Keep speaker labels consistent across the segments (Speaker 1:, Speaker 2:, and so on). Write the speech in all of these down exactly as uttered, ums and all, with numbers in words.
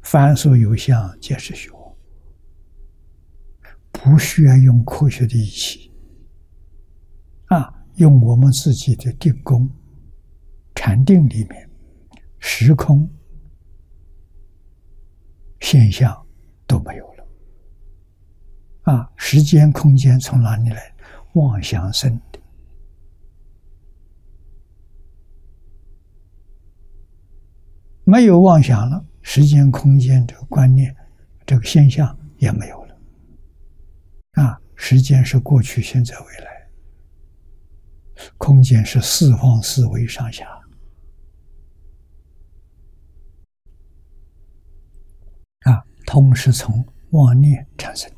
Speaker 1: 凡所有相，皆是虚妄，不需要用科学的仪器啊，用我们自己的定功、禅定里面，时空现象都没有了啊！时间、空间从哪里来？妄想生的。没有妄想了，时间、空间这个观念、这个现象也没有了啊！时间是过去、现在、未来，空间是四方四维上下啊，通是从妄念产生。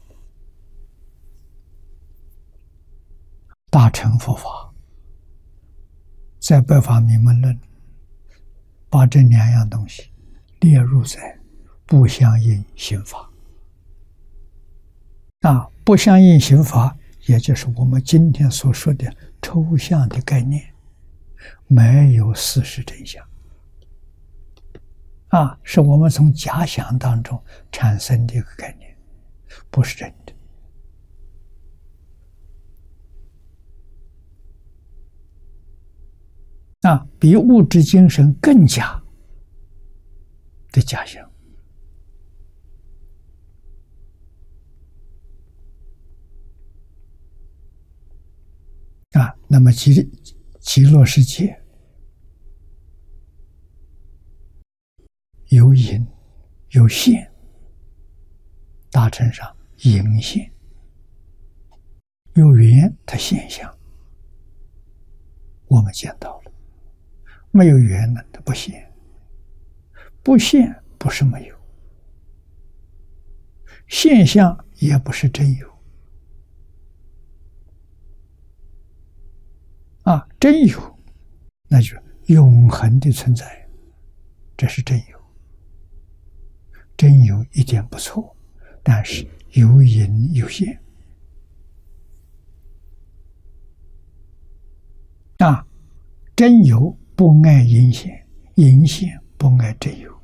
Speaker 1: 大乘佛法在《百法明门论》把这两样东西列入在不相应刑法啊，不相应刑法，也就是我们今天所说的抽象的概念，没有事实真相啊，是我们从假想当中产生的一个概念，不是真的啊，比物质精神更假的假象啊。那么极极乐世界有隐有现，大乘上隐现，有缘它现象，我们见到了；没有缘呢，它不现。不现不是没有，现象也不是真有啊！真有，那就是永恒的存在，这是真有。真有一点不错，但是有隐有现啊！真有不爱隐现，隐现不爱真有。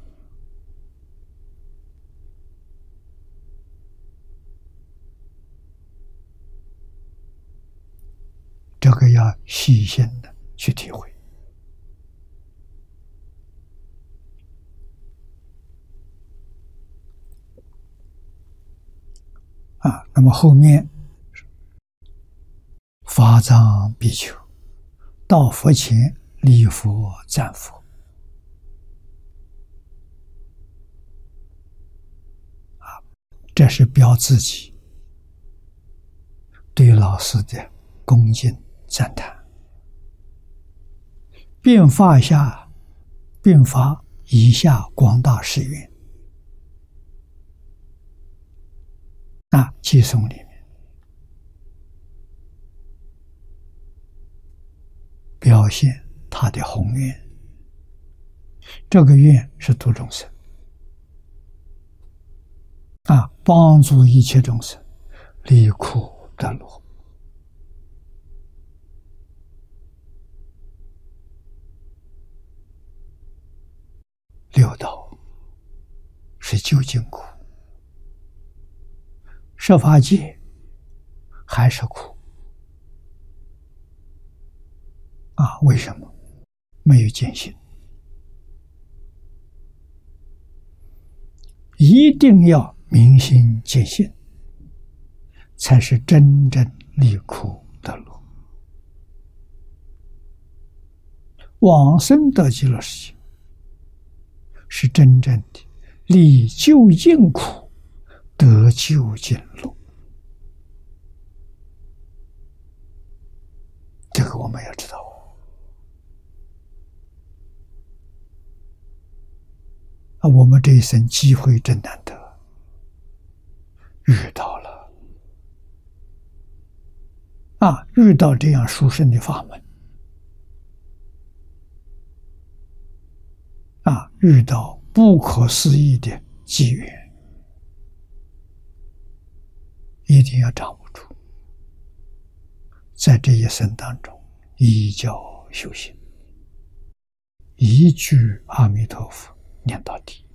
Speaker 1: 这个要细心的去体会啊。那么后面法藏比丘到佛前礼佛赞佛啊，这是表自己对老师的恭敬赞叹，并发下并发以下广大誓愿啊，偈颂里面表现他的宏愿，这个愿是度众生啊，帮助一切众生离苦得乐。六道是究竟苦，设法界还是苦啊？为什么？没有见性，一定要明心见性，才是真正离苦得乐。往生得极乐世界，是真正的离究竟苦，得究竟乐。这个我们要知道啊！我们这一生机会真难得，遇到了啊！遇到这样殊胜的法门啊！遇到不可思议的机缘，一定要掌握住，在这一生当中依教修行，一句阿弥陀佛念到底。